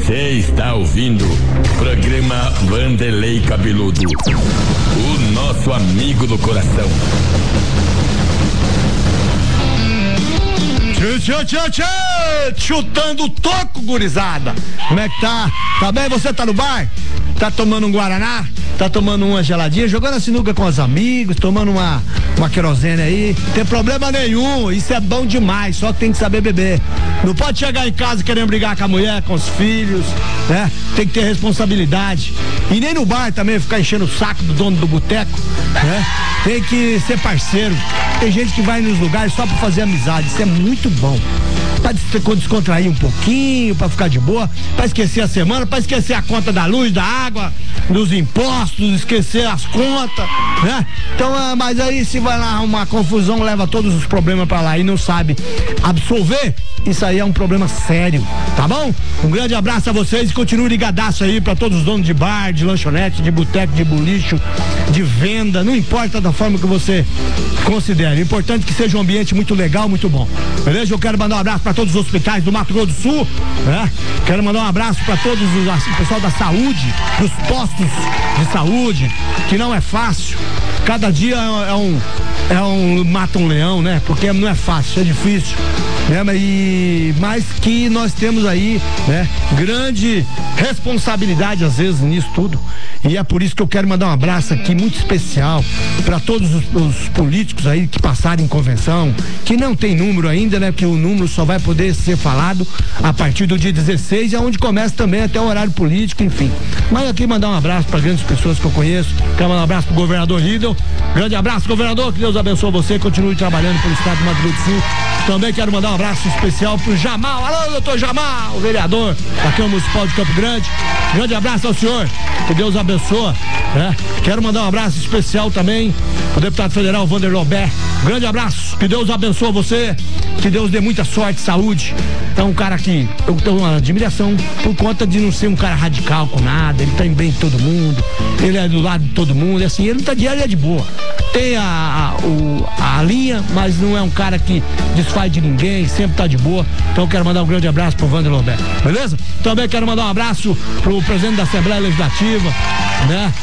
Você está ouvindo o programa Vanderlei Cabeludo, o nosso amigo do coração. Chutando o toco, gurizada. Como é que tá? Tá bem? Você tá no bar? Tá tomando um guaraná? Tá tomando uma geladinha? Jogando a sinuca com os amigos? Tomando uma querosene aí? Tem problema nenhum, isso é bom demais, só tem que saber beber. Não pode chegar em casa querendo brigar com a mulher, com os filhos, né? Tem que ter responsabilidade. E nem no bar também ficar enchendo o saco do dono do boteco, né? Tem que ser parceiro. Tem gente que vai nos lugares só pra fazer amizade, isso é muito bom. Pra descontrair um pouquinho, pra ficar de boa, pra esquecer a semana, pra esquecer a conta da luz, da água, dos impostos, esquecer as contas, né? Então, mas aí se vai lá uma confusão, leva todos os problemas pra lá e não sabe absolver, isso aí é um problema sério, tá bom? Um grande abraço a vocês e continue ligadaço aí pra todos os donos de bar, de lanchonete, de boteco, de bolicho, de venda, não importa da forma que você considere, o importante é que seja um ambiente muito legal, muito bom, beleza? Eu quero mandar um abraço pra todos os hospitais do Mato Grosso do Sul, né? Quero mandar um abraço pra todos o pessoal da saúde, dos postos de saúde, que não é fácil, cada dia mata um leão, né? Porque não é fácil, é difícil, né? Mas que nós temos aí, né? Grande responsabilidade às vezes nisso tudo, e é por isso que eu quero mandar um abraço aqui muito especial para todos os políticos aí que passaram em convenção, que não tem número ainda, né? Que o número só vai poder ser falado a partir do dia 16, é onde começa também até o horário político, enfim. Mas aqui mandar um abraço para grandes pessoas que eu conheço, quero mandar um abraço pro governador Riddle, grande abraço, governador, que Deus abençoe você, continue trabalhando pelo estado do Mato Grosso do Sul. Também quero mandar um abraço especial pro Jamal, alô, doutor Jamal, o vereador da Câmara Municipal de Campo Grande, grande abraço ao senhor, que Deus abençoe, né? Quero mandar um abraço especial também pro deputado federal Vanderlei Lobé, grande abraço, que Deus abençoe você, que Deus dê muita sorte, saúde. É um cara que eu tenho uma admiração por conta de não ser um cara radical com nada, ele tá em bem de todo mundo, ele é do lado de todo mundo, assim, ele não tá diário, ele é de boa. Tem a linha, mas não é um cara que desfaz de ninguém, sempre tá de boa. Então eu quero mandar um grande abraço pro Vanderlei Lobé, beleza? Também quero mandar um abraço pro presidente da Assembleia Legislativa, né?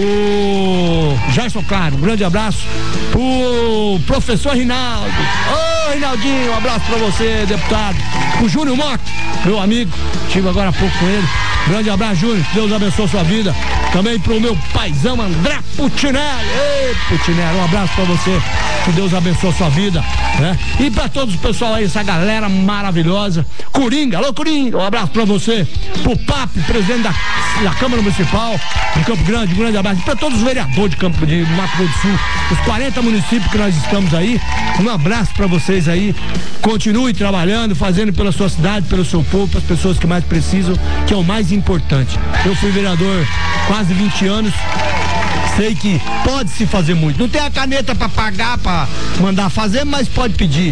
O Jairson Claro, um grande abraço pro professor Rinaldo. Ô, Rinaldinho, um abraço pra você, deputado. O Júnior Mota, meu amigo, estive agora há pouco com ele. Grande abraço, Júnior, que Deus abençoe sua vida. Também pro meu paizão André Putinelli. Ei, Putinelli, um abraço pra você, que Deus abençoe sua vida, né? E pra todos o pessoal aí, essa galera maravilhosa. Coringa, alô Coringa, um abraço pra você. Pro Papi, presidente da Câmara Municipal de Campo Grande, um grande abraço. E pra todos os vereadores de Mato Grosso do Sul, os 40 municípios que nós estamos aí, um abraço pra vocês aí. Continue trabalhando, fazendo pela sua cidade, pelo seu povo, para as pessoas que mais precisam, que é o mais importante. Eu fui vereador quase 20 anos, sei que pode se fazer muito. Não tem a caneta para pagar, para mandar fazer, mas pode pedir.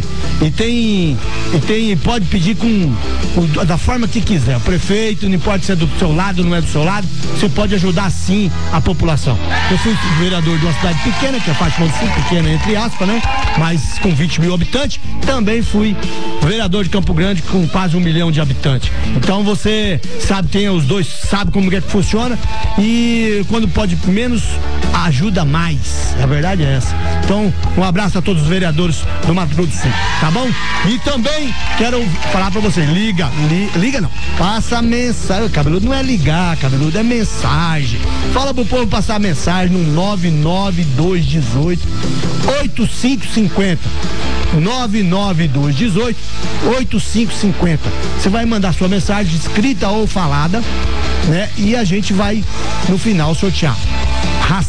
Pode pedir da forma que quiser. O prefeito, não importa se é do seu lado ou não é do seu lado, você pode ajudar sim a população. Eu fui vereador de uma cidade pequena, que é a Fátima do Sul, pequena entre aspas, né? Mas com 20 mil habitantes. Também fui vereador de Campo Grande com quase 1 milhão de habitantes. Então você sabe, tem os dois, sabe como é que funciona, e quando pode menos, ajuda mais. A verdade é essa. Então, um abraço a todos os vereadores do Mato Grosso do Sul, tá bom? E também quero falar pra você, liga não, passa mensagem. Cabeludo não é ligar, cabeludo é mensagem. Fala pro povo passar mensagem no 99218 8550. 99218 8550. Você vai mandar sua mensagem escrita ou falada, né? E a gente vai no final sortear.